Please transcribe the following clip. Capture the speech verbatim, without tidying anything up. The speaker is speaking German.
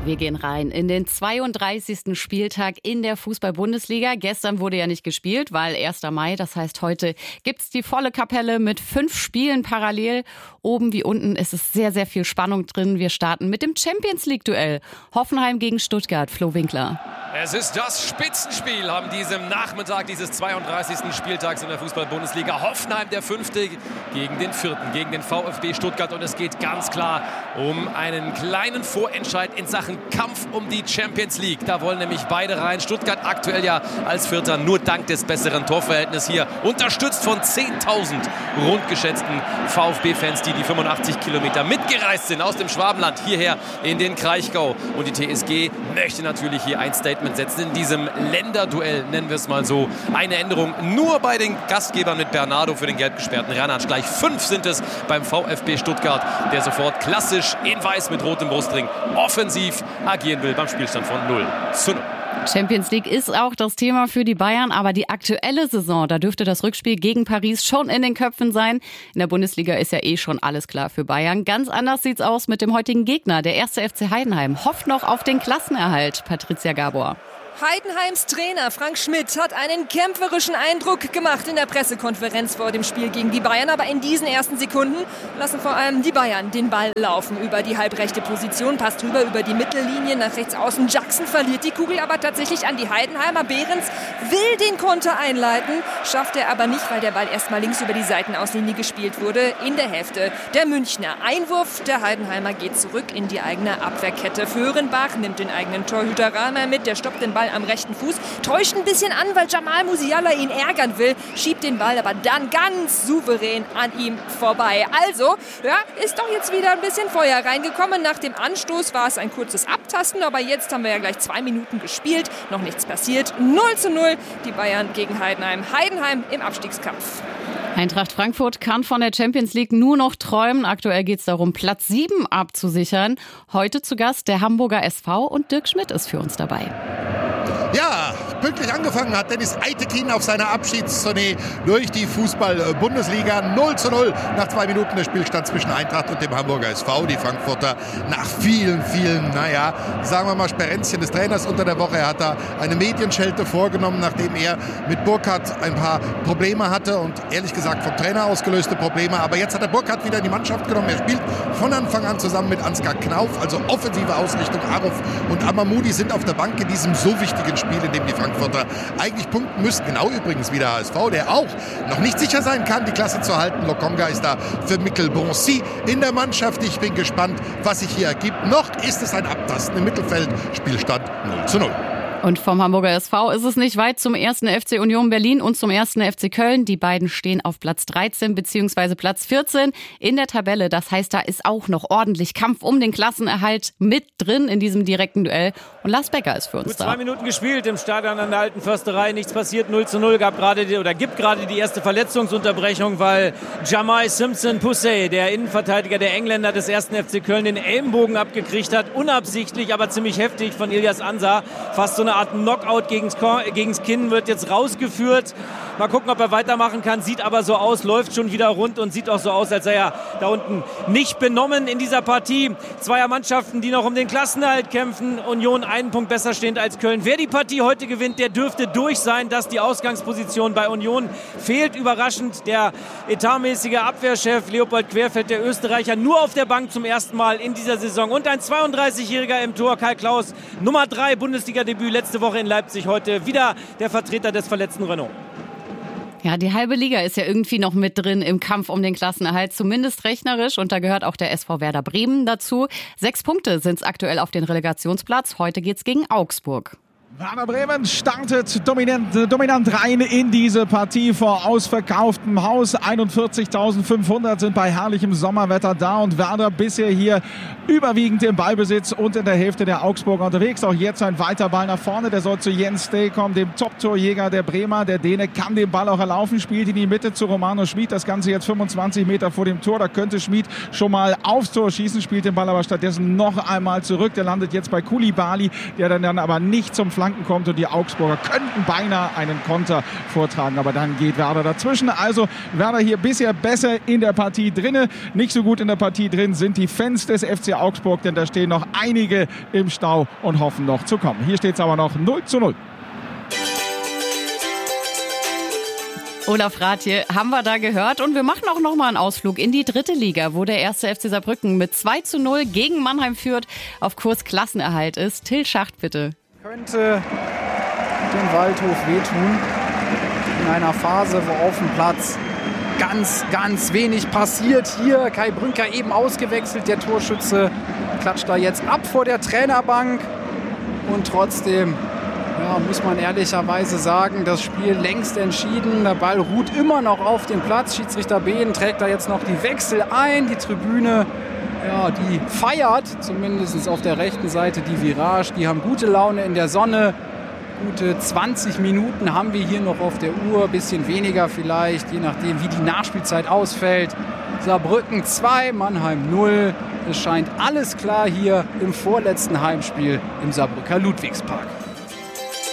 Wir gehen rein in den zweiunddreißigsten Spieltag in der Fußball-Bundesliga. Gestern wurde ja nicht gespielt, weil erster Mai. Das heißt, heute gibt's die volle Kapelle mit fünf Spielen parallel. Oben wie unten ist es sehr, sehr viel Spannung drin. Wir starten mit dem Champions-League-Duell. Hoffenheim gegen Stuttgart. Flo Winkler. Es ist das Spitzenspiel am diesem Nachmittag dieses zweiunddreißigsten Spieltags in der Fußball-Bundesliga. Hoffenheim der Fünfte gegen den Vierten, gegen den VfB Stuttgart. Und es geht ganz klar um einen kleinen Vorentscheid in Sachen Kampf um die Champions League. Da wollen nämlich beide rein. Stuttgart aktuell ja als Vierter, nur dank des besseren Torverhältnisses hier. Unterstützt von zehntausend rund geschätzten VfB-Fans, die die fünfundachtzig Kilometer mitgereist sind aus dem Schwabenland hierher in den Kraichgau. Und die T S G möchte natürlich hier ein Statement setzen in diesem Länderduell, nennen wir es mal so. Eine Änderung nur bei den Gastgebern mit Bernardo für den gelb gesperrten Ranac. Gleich fünf sind es beim VfB Stuttgart, der sofort klassisch in weiß mit rotem Brustring offensiv agieren will beim Spielstand von null zu null. Champions League ist auch das Thema für die Bayern, aber die aktuelle Saison, da dürfte das Rückspiel gegen Paris schon in den Köpfen sein. In der Bundesliga ist ja eh schon alles klar für Bayern. Ganz anders sieht's aus mit dem heutigen Gegner. Der erste F C Heidenheim hofft noch auf den Klassenerhalt. Patricia Gabor. Heidenheims Trainer Frank Schmidt hat einen kämpferischen Eindruck gemacht in der Pressekonferenz vor dem Spiel gegen die Bayern. Aber in diesen ersten Sekunden lassen vor allem die Bayern den Ball laufen über die halbrechte Position, passt rüber über die Mittellinie nach rechts außen. Jackson verliert die Kugel aber tatsächlich an die Heidenheimer. Behrens will den Konter einleiten, schafft er aber nicht, weil der Ball erstmal links über die Seitenauslinie gespielt wurde in der Hälfte der Münchner. Einwurf der Heidenheimer geht zurück in die eigene Abwehrkette. Föhrenbach nimmt den eigenen Torhüter Rahmer mit, der stoppt den Ball am rechten Fuß, täuscht ein bisschen an, weil Jamal Musiala ihn ärgern will, schiebt den Ball aber dann ganz souverän an ihm vorbei. Also, ja, ist doch jetzt wieder ein bisschen Feuer reingekommen. Nach dem Anstoß war es ein kurzes Abtasten, aber jetzt haben wir ja gleich zwei Minuten gespielt, noch nichts passiert. null zu null, die Bayern gegen Heidenheim. Heidenheim im Abstiegskampf. Eintracht Frankfurt kann von der Champions League nur noch träumen. Aktuell geht es darum, Platz sieben abzusichern. Heute zu Gast der Hamburger S V und Dirk Schmidt ist für uns dabei. Ja, pünktlich angefangen hat Dennis Eitekin auf seiner Abschiedstournee durch die Fußball-Bundesliga. null zu null nach zwei Minuten der Spielstand zwischen Eintracht und dem Hamburger S V. Die Frankfurter nach vielen, vielen, naja, sagen wir mal Sperenzchen des Trainers unter der Woche. Er hat da eine Medienschelte vorgenommen, nachdem er mit Burkhardt ein paar Probleme hatte und ehrlich gesagt vom Trainer ausgelöste Probleme. Aber jetzt hat er Burkhardt wieder in die Mannschaft genommen. Er spielt von Anfang an zusammen mit Ansgar Knauf, also offensive Ausrichtung. Aruf und Amamoudi sind auf der Bank in diesem so wichtigen Spiel, in dem die Frankfurter eigentlich punkten müssen. Genau übrigens wie der H S V, der auch noch nicht sicher sein kann, die Klasse zu halten. Lokonga ist da für Mikkel Broncy in der Mannschaft. Ich bin gespannt, was sich hier ergibt. Noch ist es ein Abtasten im Mittelfeld. Spielstand null zu null. Und vom Hamburger S V ist es nicht weit zum ersten F C Union Berlin und zum ersten F C Köln. Die beiden stehen auf Platz dreizehn bzw. Platz vierzehn in der Tabelle. Das heißt, da ist auch noch ordentlich Kampf um den Klassenerhalt mit drin in diesem direkten Duell. Und Lars Becker ist für uns Gut, da. Zwei Minuten gespielt im Stadion an der Alten Försterei. Nichts passiert. null zu null gab gerade die, oder gibt gerade die erste Verletzungsunterbrechung, weil Jamai Simpson Poussey, der Innenverteidiger der Engländer des ersten F C Köln, den Ellenbogen abgekriegt hat. Unabsichtlich, aber ziemlich heftig von Ilyas Ansar. Fast so eine Art Knockout gegens, gegens Kinn, wird jetzt rausgeführt. Mal gucken, ob er weitermachen kann. Sieht aber so aus, läuft schon wieder rund und sieht auch so aus, als sei er da unten nicht benommen in dieser Partie. Zweier Mannschaften, die noch um den Klassenerhalt kämpfen. Union einen Punkt besser stehend als Köln. Wer die Partie heute gewinnt, der dürfte durch sein, dass die Ausgangsposition bei Union fehlt. Überraschend der etatmäßige Abwehrchef Leopold Querfeld, der Österreicher, nur auf der Bank zum ersten Mal in dieser Saison. Und ein zweiunddreißigjähriger im Tor, Kai Klaus, Nummer drei Bundesliga-Debüt letzte Woche in Leipzig, heute wieder der Vertreter des verletzten Renault. Ja, die halbe Liga ist ja irgendwie noch mit drin im Kampf um den Klassenerhalt, zumindest rechnerisch. Und da gehört auch der S V Werder Bremen dazu. Sechs Punkte sind es aktuell auf den Relegationsplatz. Heute geht's gegen Augsburg. Werder Bremen startet dominant, dominant rein in diese Partie vor ausverkauftem Haus. einundvierzigtausendfünfhundert sind bei herrlichem Sommerwetter da und Werder bisher hier überwiegend im Ballbesitz und in der Hälfte der Augsburger unterwegs. Auch jetzt ein weiter Ball nach vorne, der soll zu Jens Stay kommen, dem Top-Torjäger der Bremer. Der Däne kann den Ball auch erlaufen, spielt in die Mitte zu Romano Schmid. Das Ganze jetzt fünfundzwanzig Meter vor dem Tor. Da könnte Schmid schon mal aufs Tor schießen, spielt den Ball aber stattdessen noch einmal zurück. Der landet jetzt bei Koulibaly, der dann, dann aber nicht zum Flanken Flanken kommt und die Augsburger könnten beinahe einen Konter vortragen, aber dann geht Werder dazwischen. Also Werder hier bisher besser in der Partie drinne. Nicht so gut in der Partie drin sind die Fans des F C Augsburg, denn da stehen noch einige im Stau und hoffen noch zu kommen. Hier steht es aber noch null zu null. Olaf Rathje haben wir da gehört und wir machen auch noch mal einen Ausflug in die dritte Liga, wo der erste F C Saarbrücken mit zwei zu null gegen Mannheim führt, auf Kurs Klassenerhalt ist. Till Schacht, bitte. Könnte dem Waldhof wehtun in einer Phase, wo auf dem Platz ganz, ganz wenig passiert. Hier Kai Brünker eben ausgewechselt, der Torschütze klatscht da jetzt ab vor der Trainerbank und trotzdem ja, muss man ehrlicherweise sagen, das Spiel längst entschieden. Der Ball ruht immer noch auf dem Platz. Schiedsrichter Behn trägt da jetzt noch die Wechsel ein. Die Tribüne, ja, die feiert, zumindest auf der rechten Seite, die Virage. Die haben gute Laune in der Sonne. Gute zwanzig Minuten haben wir hier noch auf der Uhr. Bisschen weniger vielleicht, je nachdem, wie die Nachspielzeit ausfällt. Saarbrücken zwei, Mannheim null. Es scheint alles klar hier im vorletzten Heimspiel im Saarbrücker Ludwigspark.